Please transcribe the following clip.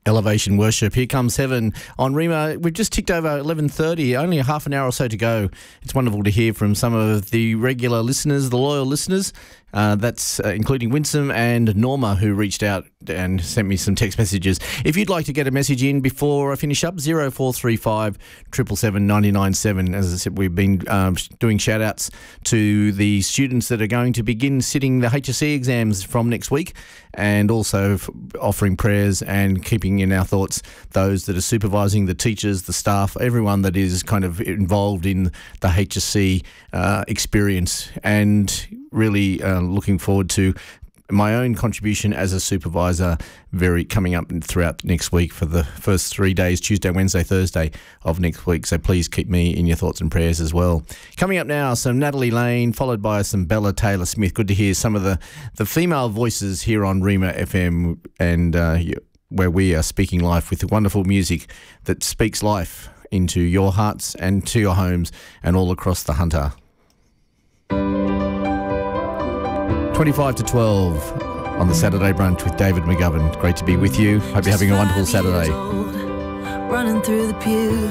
Elevation Worship. Here Comes Heaven on Rima. We've just ticked over 11:30, only a half an hour or so to go. It's wonderful to hear from some of the regular listeners, the loyal listeners. That's including Winsome and Norma, who reached out and sent me some text messages. If you'd like to get a message in before I finish up, 0435 777 997. As I said, we've been doing shout-outs to the students that are going to begin sitting the HSC exams from next week, and also offering prayers and keeping in our thoughts those that are supervising, the teachers, the staff, everyone that is kind of involved in the HSC experience, and really looking forward to my own contribution as a supervisor coming up throughout next week for the first 3 days, Tuesday, Wednesday, Thursday of next week. So please keep me in your thoughts and prayers as well. Coming up now, some Natalie Lane, followed by some Bella Taylor-Smith. Good to hear some of the female voices here on Rima FM, and where we are speaking life with wonderful music that speaks life into your hearts and to your homes and all across the Hunter. 25 to 12 on the Saturday Brunch with David McGovern. Great to be with you. Hope you're having a wonderful Saturday. Running through the pew,